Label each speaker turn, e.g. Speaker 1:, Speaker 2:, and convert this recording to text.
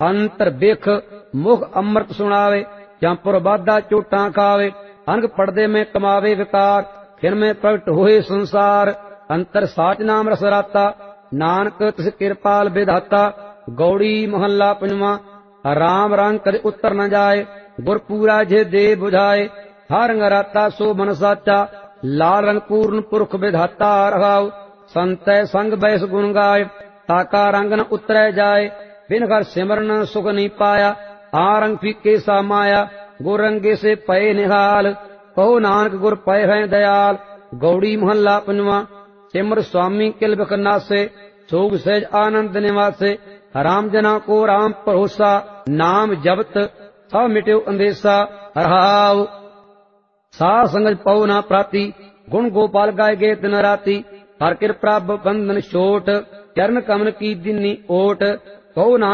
Speaker 1: ਅੰਤਰ ਬਿਖ ਮੁਖ ਅੰਮ੍ਰਿਤ ਸੁਣਾਵੇ, ਜੰਪੁਰ ਬਾਧਾ ਝੋਟਾਂ ਖਾਵੇ, ਅੰਗ ਪੜਦੇ ਮੈਂ ਕਮਾਵੇ ਵਿਕਾਰ, ਫਿਰ ਮੈਂ ਪ੍ਰਗਟ ਹੋਏ ਸੰਸਾਰ। ਅੰਤਰ ਸਾਚ ਨਾਮ ਰਸ ਰਾਤਾ, ਨਾਨਕ ਤਿਸ ਕਿਰਪਾਲ ਵਿਧਾਤਾ। ਗੌੜੀ ਮਹੱਲਾ ਪੰਜਵਾਂ। ਰਾਮ ਰੰਗ ਕਦੇ ਉਤਰ ਨ ਜਾਏ, ਗੁਰ ਪੂਰਾ ਜੇ ਦੇ ਬੁਝਾਏ। ਹਰ ਰੰਗ ਰਾਤਾ ਸੋ ਮਨ ਸਾਚਾ, ਲਾਲ ਰੰਗ ਪੂਰਨ ਪੁਰਖ ਵਿਧਾਤਾ ਰਹਾਉ। ਸੰਤੈ ਸੰਗ ਬੈਸ ਗੁਣ ਗਾਏ, ਤਾਕਾ ਰੰਗ ਨ ਉਤਰੈ ਜਾਏ। ਬਿਨ ਘਰ ਸਿਮਰਨ ਸੁਖ ਨਹੀਂ ਪਾਇਆ, ਆ ਰੰਗ ਫੀਕੇ ਸਾ ਮਾਇਆ। ਗੁਰ ਰੰਗੇ ਸੇ ਪਏ ਨਿਹਾਲ, ਕਹੋ ਨਾਨਕ ਗੁਰ ਪਏ ਹੈ ਦਇਆਲ। ਗੌੜੀ ਮਹੱਲਾ ਪੰਜਵਾਂ। ਸਿਮਰ ਸੁਆਮੀ ਕਿਲ ਬਿਖ ਨਾਸੇ, ਸੋਗ ਸਹਿਜ ਆਨੰਦ ਨਿਵਾਸੇ। ਰਾਮ ਜਨਾ ਕੋ ਰਾਮ ਭਰੋਸਾ, ਨਾਮ ਜਪਤ ਸਭ ਮਿਟਿਓ ਅੰਦੇਸਾ ਰਹਾਉ। ਸਾਧ ਸੰਗਤ ਪਉ ਨਾ ਪ੍ਰਾਤੀ, ਗੁਣ ਗੋਪਾਲ ਗਾਏ ਗੇ ਦਿਨ ਰਾਤੀ। ਹਰ ਕਿਰਪਾ ਬੰਧਨ ਛੋਟ, ਚਰਨ ਕਮਲ ਕੀ ਦਿਨੀ ਓਟ। ਕਹੋ ਨਾ